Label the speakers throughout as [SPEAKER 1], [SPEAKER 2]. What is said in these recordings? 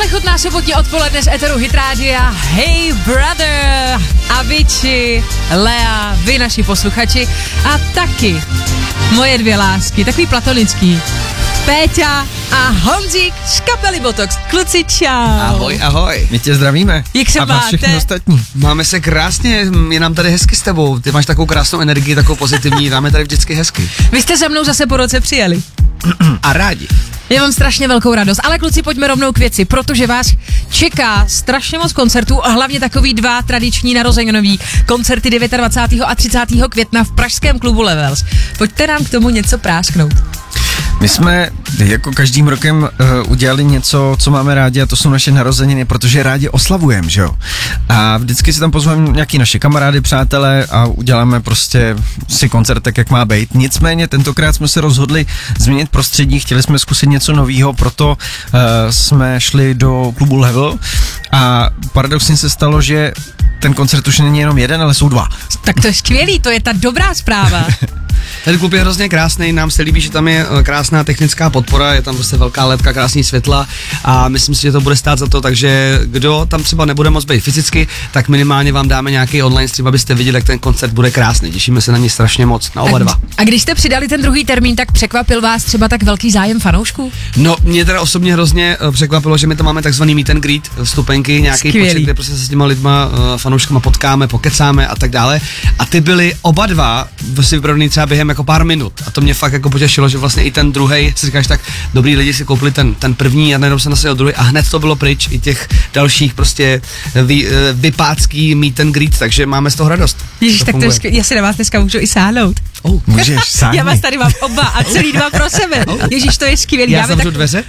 [SPEAKER 1] Tohle chutná sobotní odpoledne z Eteru Hit Rádia. Hey brother, Avicii, Lea, vy naši posluchači a taky moje dvě lásky, takový platonický. Péťa a Honzík z kapely Botox. Kluci, čau.
[SPEAKER 2] Ahoj, ahoj.
[SPEAKER 3] My tě zdravíme.
[SPEAKER 1] Jak se máte?
[SPEAKER 3] A všechny ostatní.
[SPEAKER 2] Máme se krásně, je nám tady hezky s tebou. Ty máš takovou krásnou energii, takovou pozitivní, máme tady vždycky hezky.
[SPEAKER 1] Vy jste za mnou zase po roce přijeli.
[SPEAKER 2] A rádi.
[SPEAKER 1] Já mám strašně velkou radost, ale kluci, pojďme rovnou k věci, protože vás čeká strašně moc koncertů a hlavně takový dva tradiční narozeninový koncerty 29. a 30. května v pražském klubu Levels. Pojďte nám k tomu něco prásknout.
[SPEAKER 3] My jsme jako každým rokem udělali něco, co máme rádi, a to jsou naše narozeniny, protože rádi oslavujeme, že jo. A vždycky si tam pozveme nějaký naše kamarády, přátelé a uděláme prostě si koncert tak, jak má být. Nicméně tentokrát jsme se rozhodli změnit prostředí, chtěli jsme zkusit něco nového, proto jsme šli do klubu Level a paradoxně se stalo, že ten koncert už není jenom jeden, ale jsou dva.
[SPEAKER 1] Tak to je skvělý, to je ta dobrá zpráva.
[SPEAKER 2] Ten klub je hrozně krásný, nám se líbí, že tam je krásná technická podpora, je tam prostě velká ledka, krásný světla a myslím si, že to bude stát za to, takže kdo tam třeba nebude moc být fyzicky, tak minimálně vám dáme nějaký online stream, abyste viděli, jak ten koncert bude krásný. Těšíme se na něj strašně moc, na oba dva.
[SPEAKER 1] A když jste přidali ten druhý termín, tak překvapil vás třeba tak velký zájem fanoušků?
[SPEAKER 2] No, mě teda osobně hrozně překvapilo, že my tam máme takzvaný meet and greet, vstupenky, nějaký počet, kde prostě se s těma lidma, fanouškama potkáme, pokecáme a tak dále. A ty byly oba dva vlastně vyprodaný třeba během jako pár minut. A to mě fakt jako potěšilo, že vlastně i ten druhej, si říkáš tak, dobrý lidi si koupili ten první a najednou se nasadil druhý a hned to bylo pryč i těch dalších prostě vypácký meet and greet, takže máme z toho radost.
[SPEAKER 1] Ježíš, tak to je, já si na vás dneska můžu i sáhnout.
[SPEAKER 3] Můžeš, sáhni.
[SPEAKER 1] Já vás tady mám oba a celý dva pro sebe. Ježíš, to je skvělý.
[SPEAKER 2] Já zavřu dveře.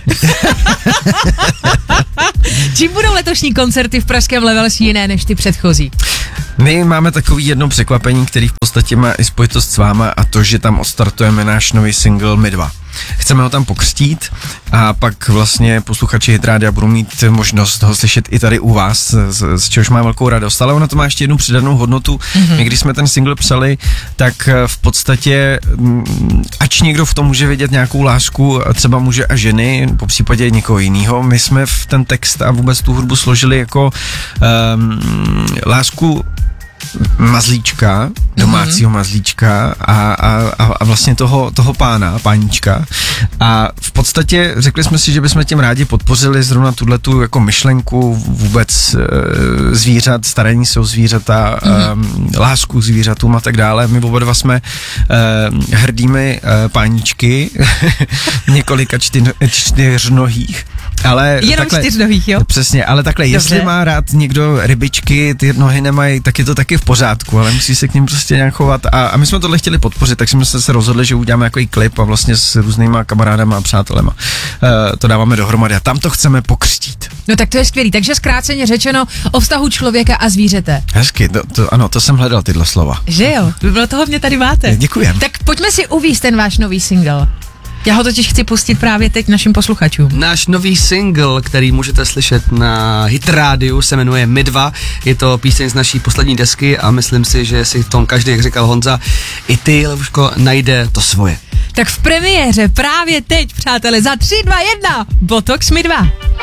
[SPEAKER 1] Čím budou letošní koncerty v pražském Levels jiné než ty předchozí?
[SPEAKER 3] My máme takový jedno překvapení, který v podstatě má i spojitost s váma, a to, že tam odstartujeme náš nový single My dva. Chceme ho tam pokřtít a pak vlastně posluchači Hit Rádia budou mít možnost ho slyšet i tady u vás, z čehož má velkou radost. Ale ono to má ještě jednu přidanou hodnotu. My když jsme ten single psali, tak v podstatě, ač někdo v tom může vidět nějakou lásku, třeba muže a ženy, po případě někoho jiného, my jsme v ten text a vůbec tu hudbu složili jako lásku mazlíčka, domácího mazlíčka a vlastně toho páníčka. A v podstatě řekli jsme si, že bychom tím rádi podpořili zrovna tuhletu jako myšlenku vůbec zvířat, starání se o zvířata, lásku k zvířatům a tak dále. My oba dva jsme hrdými páníčky, několika čtyřnohých. Ale
[SPEAKER 1] jenom
[SPEAKER 3] takhle,
[SPEAKER 1] čtyřnohých, jo?
[SPEAKER 3] Přesně, ale takhle, dobře. Jestli má rád někdo rybičky, ty nohy nemají, tak je to taky v pořádku, ale musí se k ním prostě nějak chovat. A my jsme tohle chtěli podpořit, tak jsme se rozhodli, že uděláme takový klip a vlastně s různýma kamarádama a přátelema to dáváme dohromady a tam to chceme pokřtít.
[SPEAKER 1] No tak to je skvělý, takže zkráceně řečeno o vztahu člověka a zvířete.
[SPEAKER 3] Hezky, ano, to jsem hledal tyhle slova.
[SPEAKER 1] Že jo, bylo toho mě tady máte.
[SPEAKER 3] Děkujem.
[SPEAKER 1] Tak pojďme si uvíct ten váš nový single. Já ho totiž chci pustit právě teď našim posluchačům.
[SPEAKER 2] Náš nový single, který můžete slyšet na Hit Rádiu, se jmenuje My dva. Je to píseň z naší poslední desky a myslím si, že si v tom každý, jak říkal Honza, i ty, Levuško, najde to svoje.
[SPEAKER 1] Tak v premiéře právě teď, přátelé, za 3, 2, 1, Botox My dva.